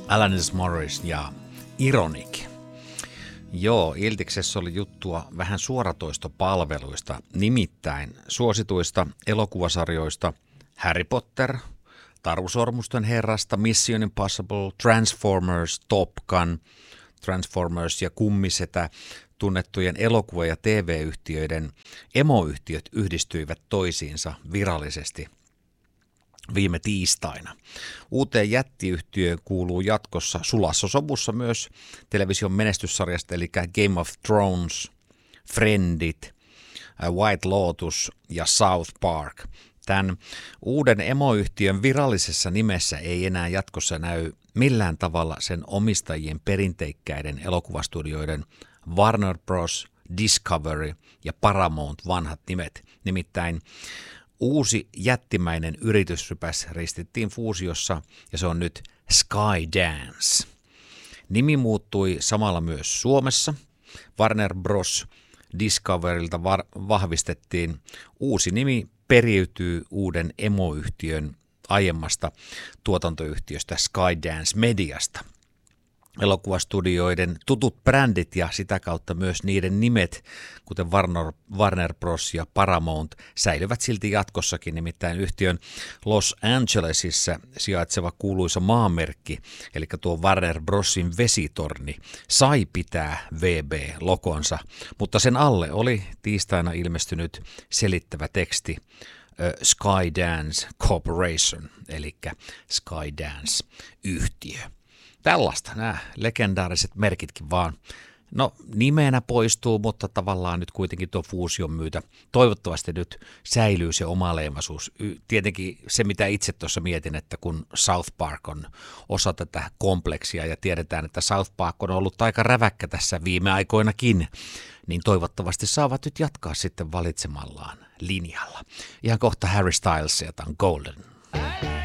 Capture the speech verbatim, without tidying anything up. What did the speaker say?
Alanis Morris ja Ironic. Joo, Iltiksessä oli juttua vähän suoratoistopalveluista, nimittäin suosituista elokuvasarjoista Harry Potter, Taru Sormusten herrasta, Mission Impossible, Transformers, Top Gun, Transformers ja Kummisetä, tunnettujen elokuva- ja T V-yhtiöiden emoyhtiöt yhdistyivät toisiinsa virallisesti viime tiistaina. Uuteen jättiyhtiöön kuuluu jatkossa sulassa sovussa myös television menestyssarjasta, eli Game of Thrones, Friendit, White Lotus ja South Park. Tämän uuden emoyhtiön virallisessa nimessä ei enää jatkossa näy millään tavalla sen omistajien perinteikkäiden elokuvastudioiden Warner Bros., Discovery ja Paramount vanhat nimet. Nimittäin uusi jättimäinen yritysrypäs ristittiin fuusiossa ja se on nyt Skydance. Nimi muuttui samalla myös Suomessa. Warner Bros. Discoverylta var- vahvistettiin uusi nimi periytyy uuden emoyhtiön aiemmasta tuotantoyhtiöstä Skydance Mediasta. Elokuvastudioiden tutut brändit ja sitä kautta myös niiden nimet, kuten Warner, Warner Bros. Ja Paramount, säilyvät silti jatkossakin, nimittäin yhtiön Los Angelesissa sijaitseva kuuluisa maamerkki, eli tuo Warner Brosin vesitorni, sai pitää V B-logonsa, mutta sen alle oli tiistaina ilmestynyt selittävä teksti Skydance Corporation, eli Skydance-yhtiö. Tällaista nämä legendaariset merkitkin vaan. No nimenä poistuu, mutta tavallaan nyt kuitenkin tuo fuusion myötä toivottavasti nyt säilyy se omaleimaisuus. Tietenkin se, mitä itse tuossa mietin, että kun South Park on osa tätä kompleksia ja tiedetään, että South Park on ollut aika räväkkä tässä viime aikoinakin, niin toivottavasti saavat nyt jatkaa sitten valitsemallaan linjalla. Ihan kohta Harry Styles ja tämän Golden.